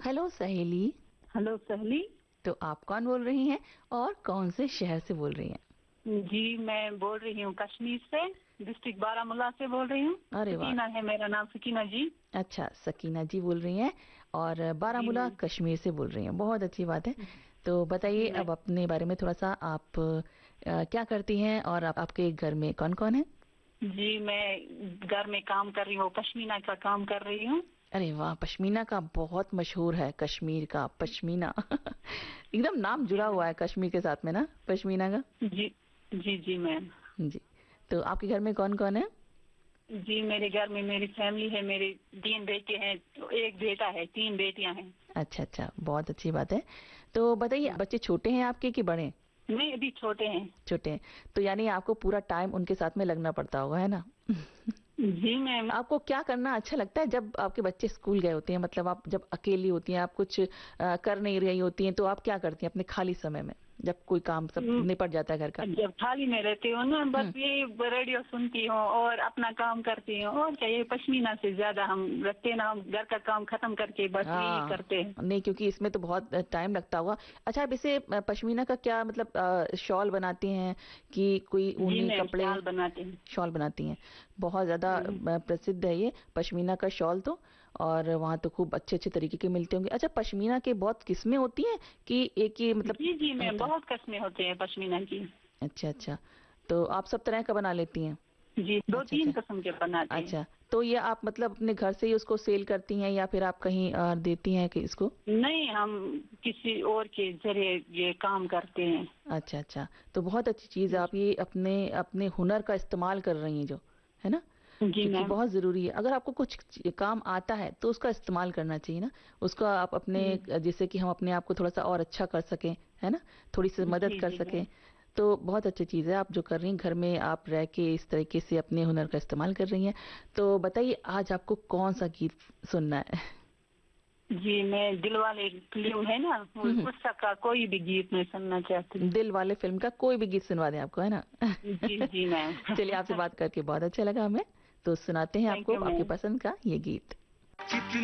Hello सहेली। Hello सहेली। तो आप कौन बोल रही हैं और कौन से शहर से बोल रही हैं? जी मैं बोल रही हूँ कश्मीर से, डिस्ट्रिक्ट बारामूला से बोल रही हूँ। अरे वाह। सकीना है मेरा नाम, सकीना जी। अच्छा, सकीना जी बोल रही हैं और जी बारामूला मैम। कश्मीर से बोल रही हैं, बहुत अच्छी बात है। तो बताइए जी मैम। अब अपने बारे में थोड़ा सा, आप क्या करती हैं और आपके घर में कौन कौन है? जी मैं घर में काम कर रही हूँ, पश्मीना का काम कर रही हूँ। अरे वाह, पश्मीना का बहुत मशहूर है, कश्मीर का पश्मीना। एकदम नाम जी जुड़ा हुआ मैम। है कश्मीर के साथ में ना, पश्मीना का। जी जी जी मैम। जी। तो आपके घर में कौन कौन है? जी मेरे घर में मेरी फैमिली है, मेरे 3 बेटे हैं, एक बेटा है, 3 बेटियां हैं। अच्छा अच्छा, बहुत अच्छी बात है। तो बताइए, बच्चे छोटे हैं आपके कि बड़े? नहीं अभी छोटे हैं। छोटे हैं। तो यानी आपको पूरा टाइम उनके साथ में लगना पड़ता होगा, है ना? जी मैम। आपको क्या करना अच्छा लगता है जब आपके बच्चे स्कूल गए होते हैं, मतलब आप जब अकेली होती हैं, आप कुछ कर नहीं रही होती हैं, तो आप क्या करती हैं अपने खाली समय में जब कोई काम सब निपट जाता है घर का? जब खाली में रहती हूँ ना, बस ये रेडियो सुनती हूँ और अपना काम करती हूँ, और क्या, ये पश्मीना से ज्यादा हम रखते ना, हम घर का काम खत्म करके बस यही हाँ। करते हैं। नहीं, क्योंकि इसमें तो बहुत टाइम लगता होगा। अच्छा, आप इसे पश्मीना का क्या मतलब, शॉल बनाती हैं कि कोई जी ऊनी मैम, कपड़े? शाल बनाते हैं। शॉल बनाती हैं। बहुत ज्यादा हम्म। प्रसिद्ध है ये पश्मीना का शॉल तो। और वहां तो खूब अच्छे अच्छे तरीके के मिलते होंगे। अच्छा, पश्मीना के बहुत किस्में होती हैं कि एक ही मतलब जी जी मैम, होता है? बहुत किस्में होते हैं पश्मीना की। अच्छा अच्छा। तो आप सब तरह का बना लेती हैं? जी दो अच्छा तीन अच्छा। किस्म के बनाते हैं। अच्छा, तो ये आप मतलब अपने घर से ही उसको सेल करती हैं या फिर आप कहीं देती हैं कि इसको? नहीं, हम किसी और के जरिए ये काम करते हैं। अच्छा अच्छा। तो बहुत अच्छी चीज है, आप ये अपने अपने हुनर का इस्तेमाल कर रही हैं जो, है ना? जी क्योंकि मैम। बहुत जरूरी है, अगर आपको कुछ काम आता है तो उसका इस्तेमाल करना चाहिए ना। उसका आप अपने, जैसे कि हम अपने आप को थोड़ा सा और अच्छा कर सकें, है ना? थोड़ी सी मदद जी कर जी सकें। मैम। तो बहुत अच्छी चीज है आप जो कर रही हैं, घर में आप रह के इस तरीके से अपने हुनर का इस्तेमाल कर रही हैं। तो बताइए, आज आपको कौन सा गीत सुनना है? जी मैं दिलवाले फिल्म है ना, हम्म। उसका कोई भी गीत मैं सुनना चाहती हूँ। दिल वाले फिल्म का कोई भी गीत सुनवा दें आपको, है ना? जी जी मैम। चलिए, आपसे बात करके बहुत अच्छा लगा हमें। तो सुनाते हैं थैंक आपको यू आपके मैम। पसंद का ये गीत।